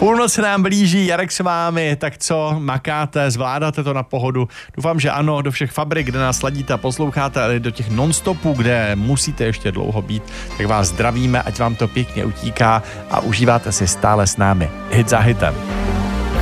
Půlnoc se nám blíží, Jarek s vámi, tak co, makáte, zvládáte to na pohodu? Doufám, že ano, do všech fabrik, kde nás sladíte a posloucháte, ale do těch non-stopů, kde musíte ještě dlouho být, tak vás zdravíme, ať vám to pěkně utíká a užíváte si stále s námi hit za hitem.